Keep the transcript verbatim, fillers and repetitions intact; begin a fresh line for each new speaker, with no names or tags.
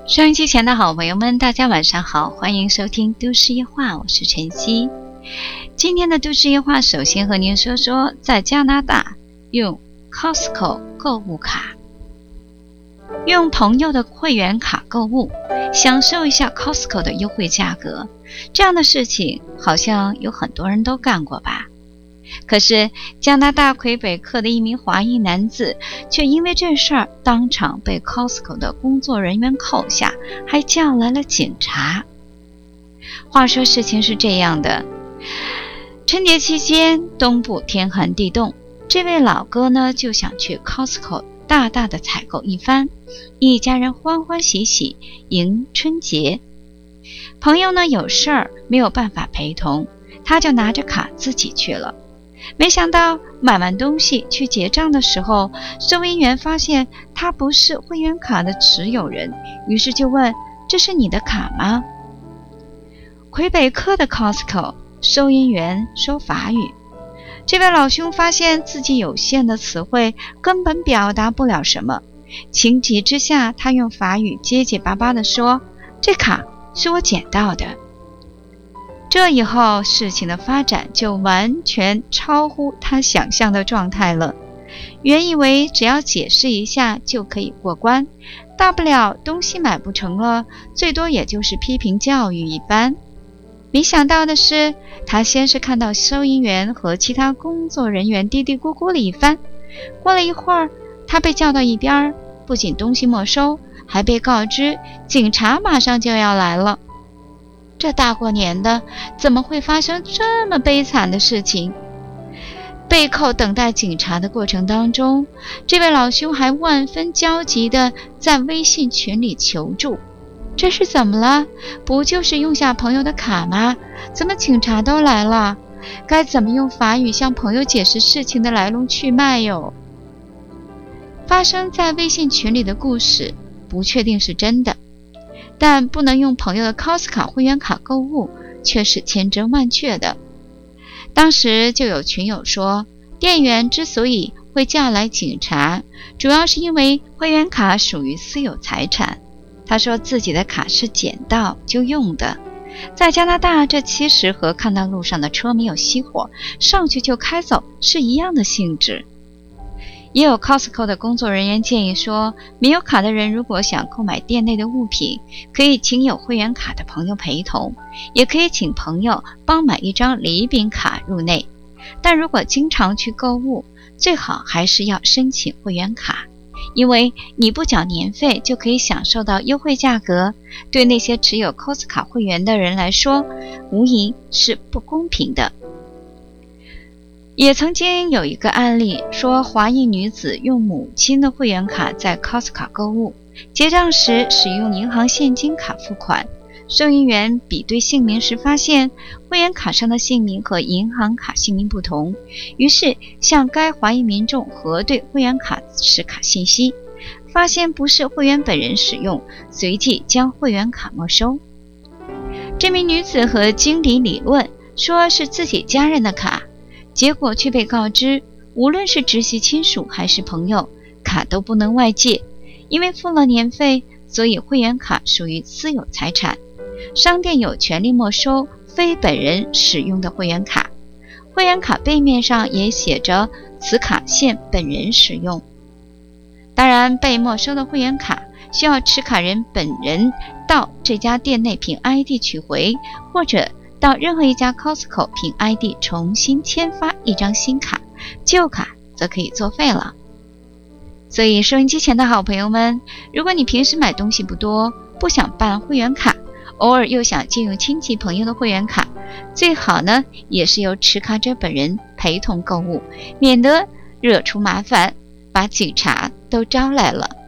收音机前的好朋友们，大家晚上好，欢迎收听都市夜话，我是晨曦。今天的都市夜话，首先和您说说在加拿大用 Costco 购物卡，用朋友的会员卡购物，享受一下 Costco 的优惠价格，这样的事情好像有很多人都干过吧。可是加拿大魁北克的一名华裔男子却因为这事儿当场被 Costco 的工作人员扣下，还叫来了警察。话说事情是这样的，春节期间东部天寒地冻，这位老哥呢就想去 Costco 大大的采购一番，一家人欢欢喜喜迎春节。朋友呢有事儿没有办法陪同，他就拿着卡自己去了。没想到买完东西去结账的时候，收银员发现他不是会员卡的持有人，于是就问：这是你的卡吗？魁北克的 Costco 收银员说法语，这位老兄发现自己有限的词汇根本表达不了什么，情急之下他用法语结结巴巴地说：这卡是我捡到的。这以后事情的发展就完全超乎他想象的状态了。原以为只要解释一下就可以过关，大不了东西买不成了，最多也就是批评教育一番。没想到的是，他先是看到收银员和其他工作人员嘀嘀咕咕了一番，过了一会儿，他被叫到一边，不仅东西没收，还被告知警察马上就要来了。这大过年的，怎么会发生这么悲惨的事情？被扣等待警察的过程当中，这位老兄还万分焦急地在微信群里求助。这是怎么了？不就是用下朋友的卡吗？怎么警察都来了？该怎么用法语向朋友解释事情的来龙去脉哟？发生在微信群里的故事不确定是真的，但不能用朋友的 Costco 会员卡购物却是千真万确的。当时就有群友说，店员之所以会叫来警察，主要是因为会员卡属于私有财产。他说自己的卡是捡到就用的，在加拿大这其实和看到路上的车没有熄火，上去就开走是一样的性质。也有 Costco 的工作人员建议说，没有卡的人如果想购买店内的物品，可以请有会员卡的朋友陪同，也可以请朋友帮买一张礼品卡入内。但如果经常去购物，最好还是要申请会员卡，因为你不缴年费就可以享受到优惠价格，对那些持有 Costco 会员的人来说，无疑是不公平的。也曾经有一个案例说，华裔女子用母亲的会员卡在 Costco 购物，结账时使用银行现金卡付款，收银员比对姓名时发现会员卡上的姓名和银行卡姓名不同，于是向该华裔民众核对会员卡持卡信息，发现不是会员本人使用，随即将会员卡没收。这名女子和经理理论说是自己家人的卡，结果却被告知，无论是直系亲属还是朋友，卡都不能外借，因为付了年费，所以会员卡属于私有财产，商店有权利没收非本人使用的会员卡。会员卡背面上也写着此卡限本人使用。当然，被没收的会员卡需要持卡人本人到这家店内凭 I D 取回，或者到任何一家 Costco 凭 I D 重新签发一张新卡，旧卡则可以作废了。所以收音机前的好朋友们，如果你平时买东西不多，不想办会员卡，偶尔又想借用亲戚朋友的会员卡，最好呢也是由持卡者本人陪同购物，免得惹出麻烦，把警察都招来了。